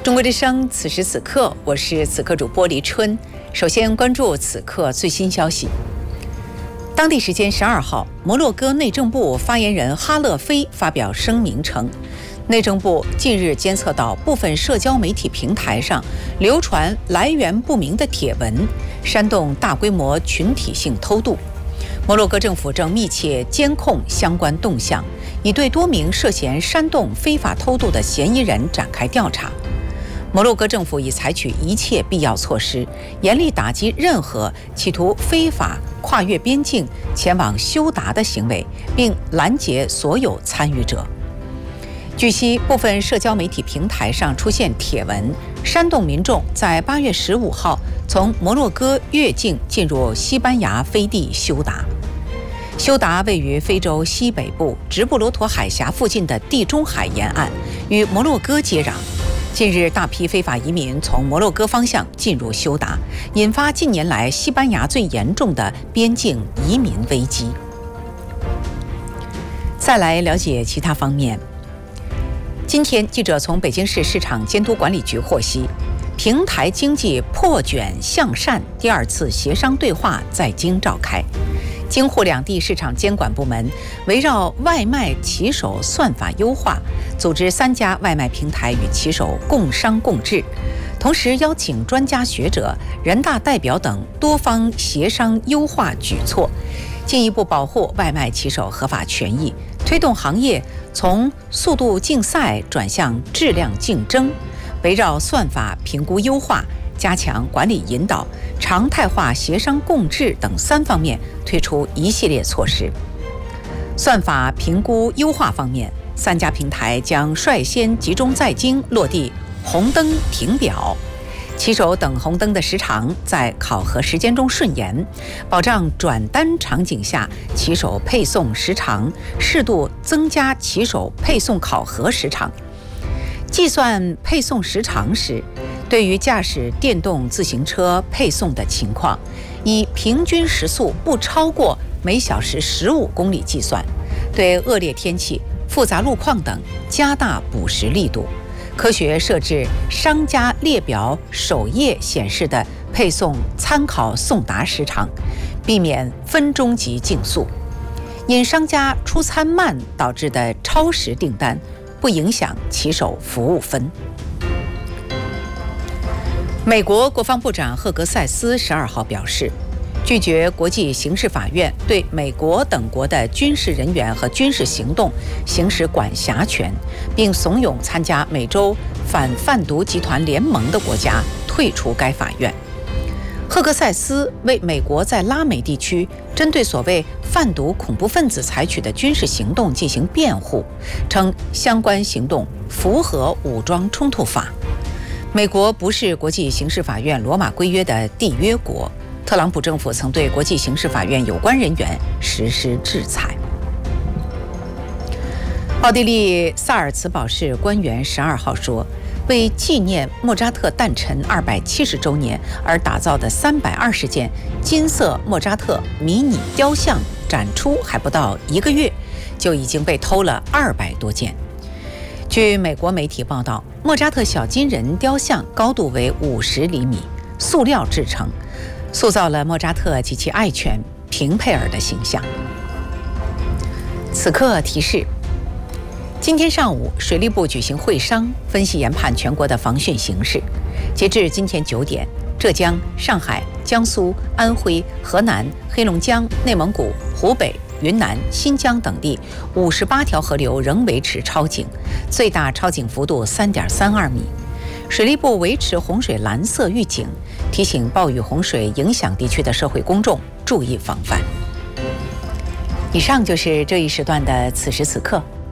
中国之声，此时此刻，我是此刻主播黎春。首先关注此刻最新消息。当地时间12号，摩洛哥内政部发言人哈勒菲发表声明称，内政部近日监测到部分社交媒体平台上流传来源不明的帖文，煽动大规模群体性偷渡。摩洛哥政府正密切监控相关动向，已对多名涉嫌煽动非法偷渡的嫌疑人展开调查。摩洛哥政府已采取一切必要措施，严厉打击任何企图非法跨越边境前往休达的行为，并拦截所有参与者。据悉，部分社交媒体平台上出现帖文，煽动民众在8月15号从摩洛哥越境进入西班牙飞地休达。休达位于非洲西北部直布罗陀海峡附近的地中海沿岸，与摩洛哥接壤。近日，大批非法移民从摩洛哥方向进入休达，引发近年来西班牙最严重的边境移民危机。再来了解其他方面。今天，记者从北京市市场监督管理局获悉，平台经济破卷向善第2次协商对话在京召开。京沪两地市场监管部门围绕外卖骑手算法优化，组织3家外卖平台与骑手共商共治，同时邀请专家学者、人大代表等多方协商优化举措，进一步保护外卖骑手合法权益，推动行业从速度竞赛转向质量竞争。围绕算法评估优化、加强管理引导、常态化协商共治等3方面推出一系列措施。算法评估优化方面，3家平台将率先集中在京落地红灯停表，骑手等红灯的时长在考核时间中顺延，保障转单场景下骑手配送时长，适度增加骑手配送考核时长。计算配送时长时，对于驾驶电动自行车配送的情况，以平均时速不超过每小时15公里计算；对恶劣天气、复杂路况等加大补时力度。科学设置商家列表首页显示的配送参考送达时长，避免分钟级竞速。因商家出餐慢导致的超时订单，不影响骑手服务分。美国国防部长赫格塞斯12号表示，拒绝国际刑事法院对美国等国的军事人员和军事行动行使管辖权，并怂恿参加美洲反贩毒集团联盟的国家退出该法院。赫格塞斯为美国在拉美地区针对所谓贩毒恐怖分子采取的军事行动进行辩护，称相关行动符合武装冲突法。美国不是国际刑事法院罗马规约的缔约国，特朗普政府曾对国际刑事法院有关人员实施制裁。奥地利萨尔茨堡市官员12号说，为纪念莫扎特诞辰270周年而打造的320件金色莫扎特迷你雕像展出还不到1个月，就已经被偷了200多件。据美国媒体报道，莫扎特小金人雕像高度为50厘米，塑料制成，塑造了莫扎特及其爱犬平佩尔的形象。此刻提示：今天上午，水利部举行会商，分析研判全国的防汛形势。截至今天9点，浙江、上海、江苏、安徽、河南、黑龙江、内蒙古、湖北、云南、新疆等地58条河流仍维持超警，最大超警幅度3.32米。水利部维持洪水蓝色预警，提醒暴雨洪水影响地区的社会公众注意防范。以上就是这一时段的此时此刻。